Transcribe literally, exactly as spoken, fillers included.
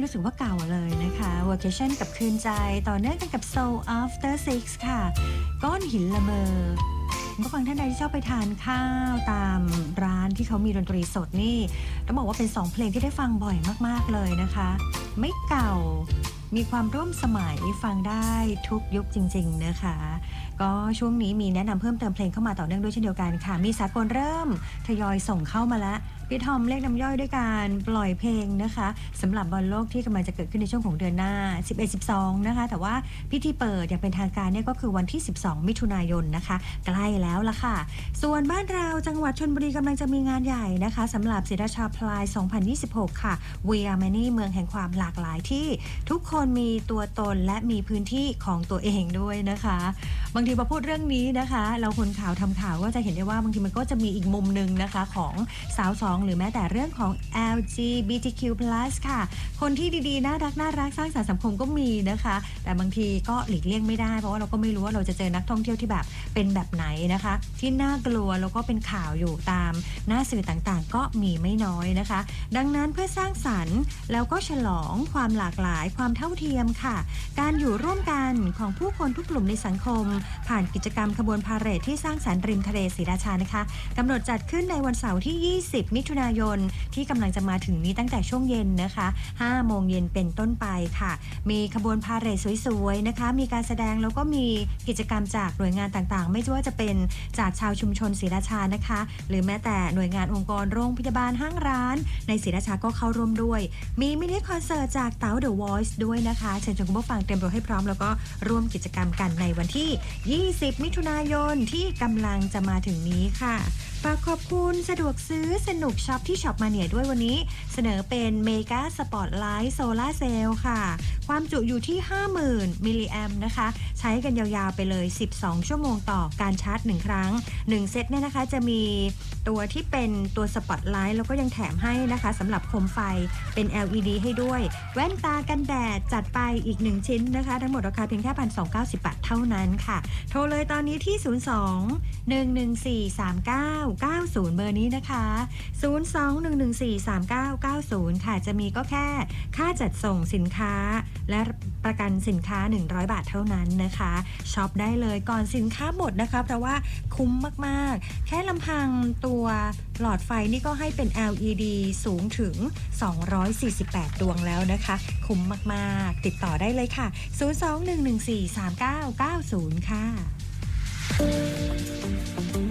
รู้สึกว่าเก่าเลยนะคะ Vacation กับคืนใจต่อเนื่องกันกับ Soul After Six ค่ะก้อนหินละเมอคุณผู้ฟังท่านใดที่ชอบไปทานข้าวตามร้านที่เขามีดนตรีสดนี่ต้องบอกว่าเป็นสองเพลงที่ได้ฟังบ่อยมากๆเลยนะคะไม่เก่ามีความร่วมสมัยฟังได้ทุกยุคจริงๆนะคะก็ช่วงนี้มีแนะนำเพิ่มเติมเพลงเข้ามาต่อเนื่องด้วยเช่นเดียวกันค่ะมีสากลเริ่มทยอยส่งเข้ามาแล้วพี่ทอมเรียกน้ำย่อยด้วยการปล่อยเพลงนะคะสำหรับบอลโลกที่กำลังจะเกิดขึ้นในช่วงของเดือนหน้า สิบเอ็ด สิบสอง นะคะแต่ว่าพิธีเปิดอย่างเป็นทางการเนี่ยก็คือวันที่ สิบสอง มิถุนายนนะคะใกล้แล้วล่ะค่ะส่วนบ้านเราจังหวัดชลบุรีกำลังจะมีงานใหญ่นะคะสำหรับศิราชาพลาย สองพันยี่สิบหก ค่ะ We Are Many เมืองแห่งความหลากหลายที่ทุกคนมีตัวตนและมีพื้นที่ของตัวเองด้วยนะคะบางทีพอพูดเรื่องนี้นะคะเราคนข่าวทำข่าวก็จะเห็นได้ว่าบางทีมันก็จะมีอีกมุมนึงนะคะของสาวสองหรือแม้แต่เรื่องของ แอล จี บี ที คิว พลัส ค่ะคนที่ดีๆน่ารักน่ารักสร้างสรรค์สังคมก็มีนะคะแต่บางทีก็หลีกเลี่ยงไม่ได้เพราะว่าเราก็ไม่รู้ว่าเราจะเจอนักท่องเที่ยวที่แบบเป็นแบบไหนนะคะที่น่ากลัวแล้วก็เป็นข่าวอยู่ตามหน้าสื่อต่างๆก็มีไม่น้อยนะคะดังนั้นเพื่อสร้างสรรค์แล้วก็ฉลองความหลากหลายความเท่าเทียมค่ะการอยู่ร่วมกันของผู้คนทุกกลุ่มในสังคมผ่านกิจกรรมขบวนพาเหรดที่สร้างสรรค์ริมทะเลศรีราชานะคะกำหนดจัดขึ้นในวันเสาร์ที่ยี่สิบมิถุนายนที่กำลังจะมาถึงนี้ตั้งแต่ช่วงเย็นนะคะห้าโมงเย็นเป็นต้นไปค่ะมีขบวนพาเหรดสวยๆนะคะมีการแสดงแล้วก็มีกิจกรรมจากหน่วยงานต่างๆไม่ว่าจะเป็นจากชาวชุมชนศรีราชานะคะหรือแม้แต่หน่วยงานองค์กรโรงพยาบาลห้างร้านในศรีราชาก็เข้าร่วมด้วยมีมินิคอนเสิร์ตจากเต๋า The Voice ด้วยนะคะเชิญชวนคุณผู้ฟังเตรียมตัวให้พร้อมแล้วก็ร่วมกิจกรรมกันในวันที่ยี่สิบมิถุนายนที่กำลังจะมาถึงนี้ค่ะฝากขอบคุณสะดวกซื้อสนุกช็อปที่ช็อปมาเนียด้วยวันนี้เสนอเป็นเมกาสปอตไลท์โซล่าเซลล์ค่ะความจุอยู่ที่ ห้าหมื่น มิลลิแอมป์นะคะใช้กันยาวๆไปเลยสิบสองชั่วโมงต่อการชาร์จหนึ่งครั้งหนึ่งเซตเนี่ยนะคะจะมีตัวที่เป็นตัวสปอตไลท์แล้วก็ยังแถมให้นะคะสำหรับโคมไฟเป็น แอล อี ดี ให้ด้วยแว่นตากันแดดจัดไปอีกหนึ่งชิ้นนะคะทั้งหมดราคาเพียงแค่ หนึ่งพันสองร้อยเก้าสิบ บาทเท่านั้นค่ะโทรเลยตอนนี้ที่ศูนย์ สอง หนึ่ง หนึ่ง สี่ สาม เก้า เก้า ศูนย์เบอร์นี้นะคะศูนย์ สอง หนึ่ง หนึ่ง สี่ สาม เก้า เก้า ศูนย์ค่ะจะมีก็แค่ค่าจัดส่งสินค้าและประกันสินค้าหนึ่งร้อยบาทเท่านั้นนะคะช็อปได้เลยก่อนสินค้าหมดนะคะเพราะว่าคุ้มมากๆแค่ลำพังตัวหลอดไฟนี่ก็ให้เป็น แอล อี ดี สูงถึงสองร้อยสี่สิบแปดดวงแล้วนะคะคุ้มมากๆติดต่อได้เลยค่ะศูนย์ สอง หนึ่ง หนึ่ง สี่ สาม เก้า เก้า ศูนย์ค่ะ